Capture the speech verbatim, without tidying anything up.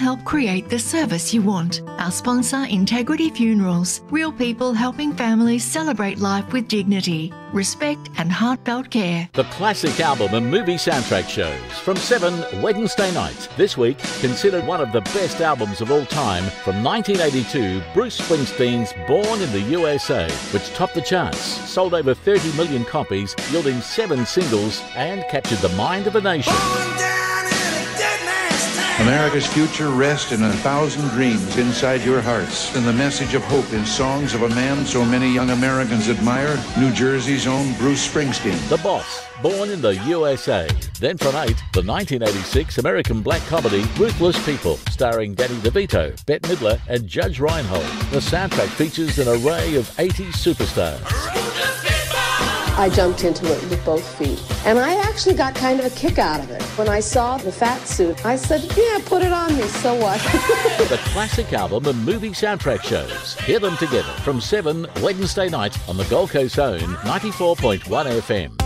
help create the service you want. Our sponsor, Integrity Funerals. Real people helping families celebrate life with dignity, respect and heartfelt care. The classic album and movie soundtrack shows from seven Wednesday nights. This week, considered one of the best albums of all time, from nineteen eighty-two, Bruce Springsteen's Born in the U S A, which topped the charts, sold over thirty million copies, yielding seven singles, and captured the mind of a nation. America's future rests in a thousand dreams inside your hearts, and the message of hope in songs of a man so many young Americans admire, New Jersey's own Bruce Springsteen. The Boss, Born in the U S A. Then from eight, the nineteen eighty-six American black comedy Ruthless People, starring Danny DeVito, Bette Midler and Judge Reinhold. The soundtrack features an array of eighties superstars. I jumped into it with both feet, and I actually got kind of a kick out of it. When I saw the fat suit, I said, yeah, put it on me, so what? The classic album and movie soundtrack shows. Hear them together from seven Wednesday night on the Gold Coast Zone ninety-four point one F M.